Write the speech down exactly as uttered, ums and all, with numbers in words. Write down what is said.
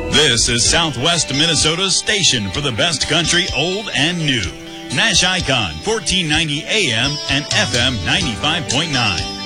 This is Southwest Minnesota's station for the best country, old and new. Nash Icon, fourteen ninety A M and F M ninety-five point nine.